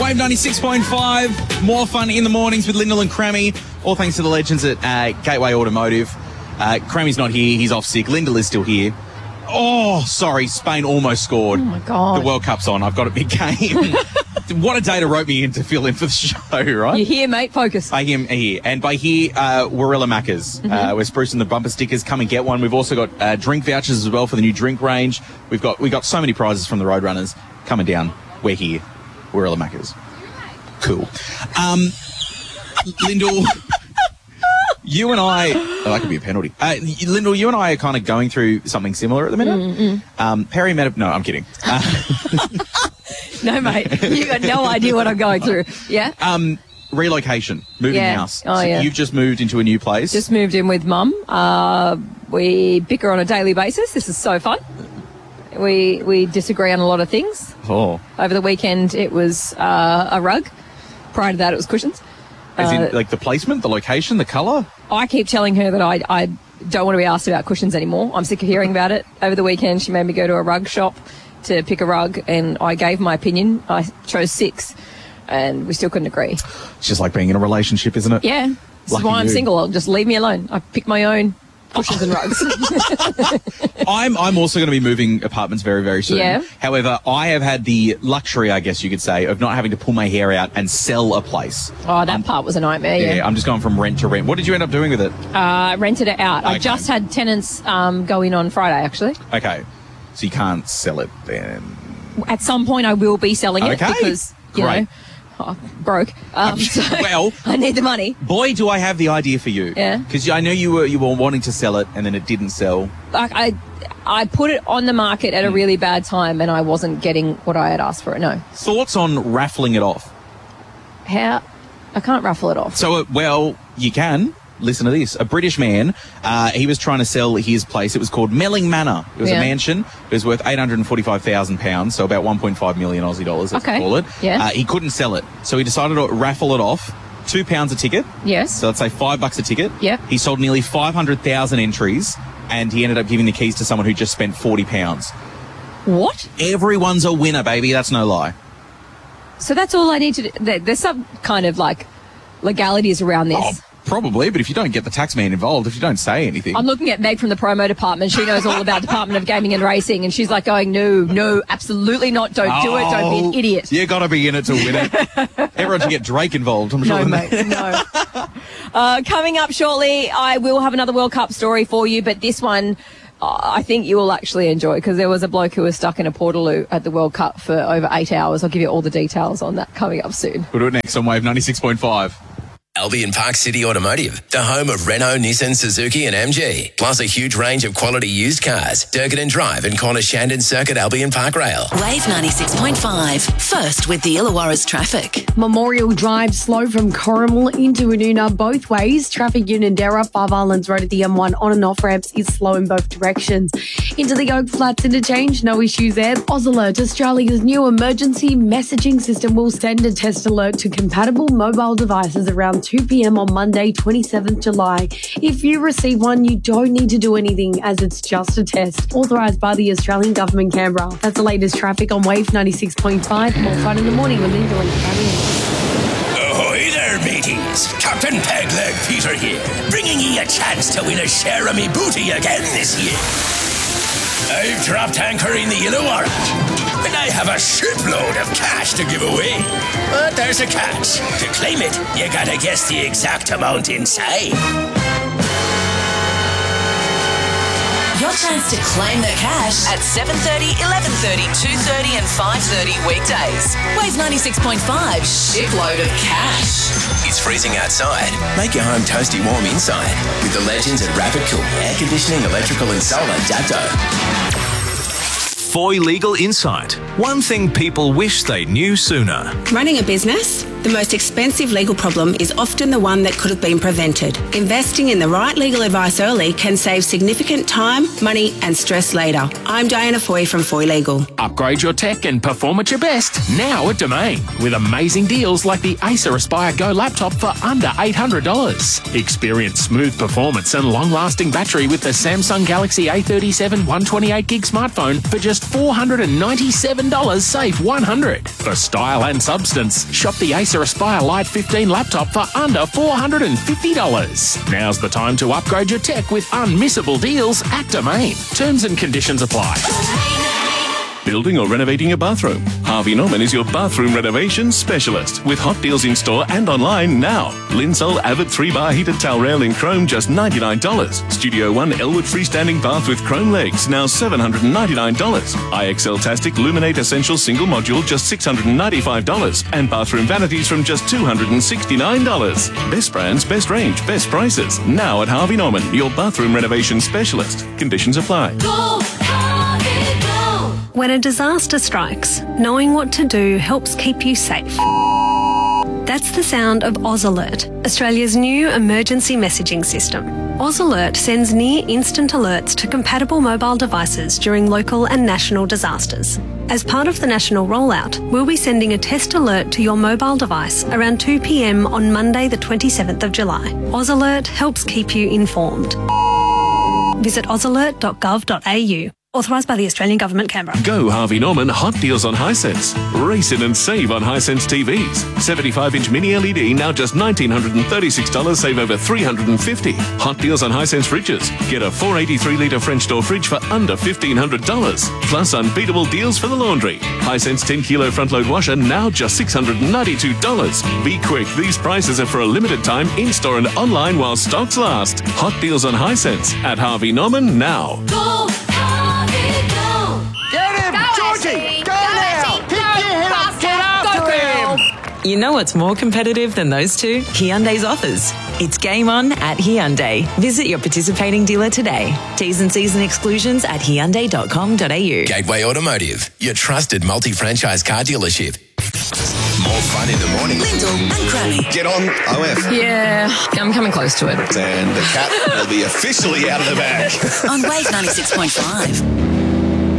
Wave 96.5. More fun in the mornings with Lyndall and Crammy. All thanks to the legends at Gateway Automotive. Crammy's not here. He's off sick. Lyndall is still here. Oh, sorry. Spain almost scored. Oh, my God. The World Cup's on. I've got a big game. What a day to rope me in to fill in for the show, right? You're here, mate. Focus. I am here. And by here, Warilla Macca's. We're sprucing the bumper stickers. Come and get one. We've also got drink vouchers as well for the new drink range. We got so many prizes from the Roadrunners coming down. We're here. Warilla Macca's. Cool. Lyndall, you and I... Oh, that could be a penalty. Lyndall, you and I are kind of going through something similar at the minute. Perimeter... No, I'm kidding. No, mate. You got no idea what I'm going through. Yeah? Relocation. Moving house. Oh, yeah. You've just moved into a new place. Just moved in with Mum. We bicker on a daily basis. This is so fun. We disagree on a lot of things. Oh. Over the weekend, it was a rug. Prior to that, it was cushions. As in, like, the placement, the location, the colour? I keep telling her that I don't want to be asked about cushions anymore. I'm sick of hearing about it. Over the weekend, she made me go to a rug shop to pick a rug, and I gave my opinion. I chose 6, and we still couldn't agree. It's just like being in a relationship, isn't it? Yeah. This is why I'm single. I'll just leave me alone. I pick my own cushions and rugs. I'm also going to be moving apartments very, very soon. Yeah. However, I have had the luxury, I guess you could say, of not having to pull my hair out and sell a place. Oh, that part was a nightmare, yeah. I'm just going from rent to rent. What did you end up doing with it? Rented it out. Okay. I just had tenants go in on Friday, actually. Okay. So you can't sell it then? At some point, I will be selling it because, you know, broke. So well, I need the money. Boy, do I have the idea for you. Yeah. Because I know you were wanting to sell it and then it didn't sell. I put it on the market at a really bad time and I wasn't getting what I had asked for it, no. Thoughts on raffling it off? How? I can't raffle it off. So, you can. Listen to this. A British man, he was trying to sell his place. It was called Melling Manor. It was a mansion. It was worth £845,000, so about 1.5 million Aussie dollars, let's call it. Yeah. He couldn't sell it. So he decided to raffle it off. £2 a ticket. Yes. So let's say $5 a ticket. Yep. He sold nearly 500,000 entries, and he ended up giving the keys to someone who just spent £40. What? Everyone's a winner, baby. That's no lie. So that's all I need to do. There's some kind of, like, legalities around this. Oh, probably, but if you don't get the tax man involved, if you don't say anything. I'm looking at Meg from the promo department. She knows all about Department of Gaming and Racing, and she's like going, no, absolutely not. Don't do it. Don't be an idiot. You got to be in it to win it. Everyone should get Drake involved. I'm sure. No, mate, no. Coming up shortly, I will have another World Cup story for you, but this one I think you will actually enjoy because there was a bloke who was stuck in a portaloo at the World Cup for over 8 hours. I'll give you all the details on that coming up soon. We'll do it next on Wave 96.5. Albion Park City Automotive, the home of Renault, Nissan, Suzuki and MG, plus a huge range of quality used cars. Durkin Drive and Corner Shandon Circuit, Albion Park Rail. Wave 96.5, first with the Illawarra's traffic. Memorial Drive slow from Corrimal into Ununa both ways. Traffic Unanderra, Five Islands Road at the M1 on and off ramps is slow in both directions. Into the Oak Flats interchange, no issues there. AusAlert, Australia's new emergency messaging system, will send a test alert to compatible mobile devices around 2 p.m. on Monday, 27th July. If you receive one, you don't need to do anything as it's just a test. Authorised by the Australian Government, Canberra. That's the latest traffic on Wave 96.5. More fun in the morning with Lyndall and Crammy. Ahoy there, mateys. Captain Pegleg Peter here, bringing ye a chance to win a share of me booty again this year. I've dropped anchor in the Illawarra, and I have a shipload of cash to give away. But there's a catch. To claim it, you gotta guess the exact amount inside. Your chance to claim the cash at 7:30, 11:30, 2:30 and 5:30 weekdays. Wave 96.5, shipload of cash. It's freezing outside. Make your home toasty warm inside with the legends at Rapid Cool Air Conditioning, Electrical and Solar Dapto. Foy Legal Insight. One thing people wish they knew sooner. Running a business, the most expensive legal problem is often the one that could have been prevented. Investing in the right legal advice early can save significant time, money and stress later. I'm Diana Foy from Foy Legal. Upgrade your tech and perform at your best now at Domain with amazing deals like the Acer Aspire Go laptop for under $800. Experience smooth performance and long-lasting battery with the Samsung Galaxy A37 128GB smartphone for just just $497, save $100. For style and substance, shop the Acer Aspire Lite 15 laptop for under $450. Now's the time to upgrade your tech with unmissable deals at Domain. Terms and conditions apply. Building or renovating your bathroom? Harvey Norman is your bathroom renovation specialist with hot deals in store and online now. Linsol Avid 3-bar heated towel rail in chrome, just $99. Studio One Elwood freestanding bath with chrome legs, now $799. IXL Tastic Luminate Essential single module, just $695. And bathroom vanities from just $269. Best brands, best range, best prices. Now at Harvey Norman, your bathroom renovation specialist. Conditions apply. Go, Harvey, go. When a disaster strikes, knowing what to do helps keep you safe. That's the sound of Oz Alert, Australia's new emergency messaging system. Oz Alert sends near-instant alerts to compatible mobile devices during local and national disasters. As part of the national rollout, we'll be sending a test alert to your mobile device around 2 p.m. on Monday the 27th of July. Oz Alert helps keep you informed. Visit ozalert.gov.au. Authorised by the Australian Government, Canberra. Go Harvey Norman hot deals on Hisense. Race in and save on Hisense TVs. 75-inch mini LED, now just $1,936, save over $350. Hot deals on Hisense fridges. Get a 483-litre French door fridge for under $1,500. Plus unbeatable deals for the laundry. Hisense 10-kilo front-load washer, now just $692. Be quick, these prices are for a limited time in-store and online while stocks last. Hot deals on Hisense at Harvey Norman now. Go, Harvey, go. Get him, Georgie! Go now! Pick your head up, get after him! You know what's more competitive than those two? Hyundai's offers. It's game on at Hyundai. Visit your participating dealer today. T's and C's and exclusions at Hyundai.com.au. Gateway Automotive, your trusted multi-franchise car dealership. More fun in the morning. Lyndall and Grammy. Get on OF. Yeah, I'm coming close to it. And the cat will be officially out of the bag. On Wave 96.5.